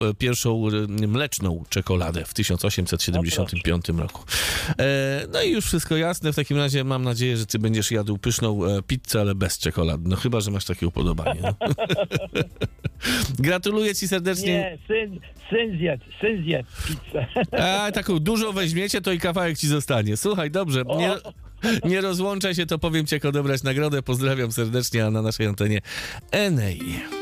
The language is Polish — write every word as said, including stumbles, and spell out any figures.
pierwszą mleczną czekoladę w tysiąc osiemset siedemdziesiątym piątym roku. E, no i już wszystko jasne. W takim razie mam nadzieję, że ty będziesz jadł pyszną e, pizzę, ale bez czekolady. No chyba, że masz takie upodobanie. No. Gratuluję ci serdecznie. Nie, syn, syn zjedz, syn zjedz pizzę. A, taką dużą weźmiecie, to i kawałek ci zostanie. Słuchaj, dobrze, nie, nie rozłączaj się, to powiem ci, jak odebrać nagrodę. Pozdrawiam serdecznie, a na naszej antenie Enej.